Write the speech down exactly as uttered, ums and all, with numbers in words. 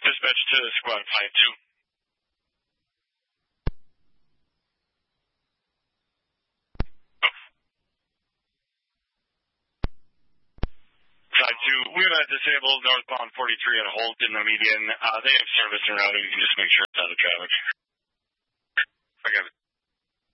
Dispatch to squad five two. five two, we have a disabled northbound forty-three at Holt in the median. Uh, they have service and routing. You can just make sure it's out of traffic. I got it.